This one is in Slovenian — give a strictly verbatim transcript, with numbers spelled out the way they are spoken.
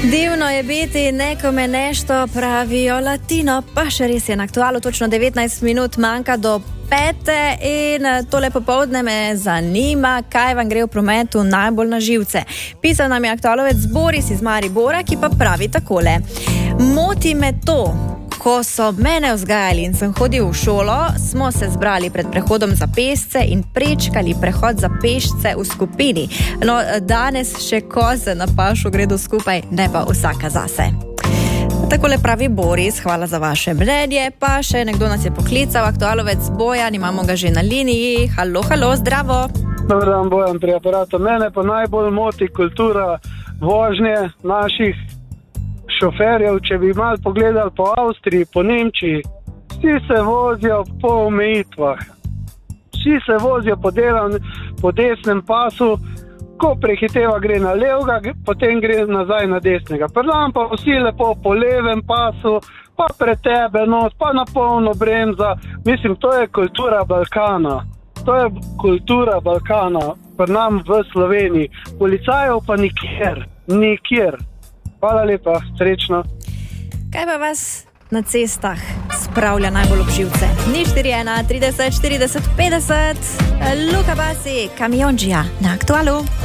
Divno je biti nekome nešto, pravijo latino, pa še res je na aktualu, točno devetnajst minut manjka do pete in tole popoldne me zanima, kaj vam gre v prometu najbolj na živce. Pisal nam je aktualovec Boris iz Maribora, ki pa pravi takole. Moti me to, ko so mene vzgajali in sem hodil v šolo, smo se zbrali pred prehodom za pešce in prečkali prehod za pešce v skupini. No, danes še koze na pašo gredo skupaj, ne pa vsaka zase. Takole pravi Boris, hvala za vaše mnenje, pa še nekdo nas je poklical, aktualovec Bojan, imamo ga že na liniji. Halo, halo, zdravo. Dobar dan, Bojan pri aparatu. Mene pa najbolj moti kultura vožnje naših šoferjev. Če bi malo pogledali po Avstriji, po Nemčiji, vsi se vozijo po omejitvah. Vsi se vozijo po, delan, po desnem pasu, ko prehiteva gre na levega, potem gre nazaj na desnega. Predam pa vsi lepo po levem pasu, pa pred tebe nos, pa na polno bremza. Mislim, to je kultura Balkana. To je kultura Balkana, pri nam v Sloveniji. Policajev pa nikjer, nikjer. Hvala lepa, srečno. Kaj pa vas na cestah spravlja najbolj ob živce? nič štiri ena trideset štirideset petdeset. Luka Basi, Kamionđija na aktualu.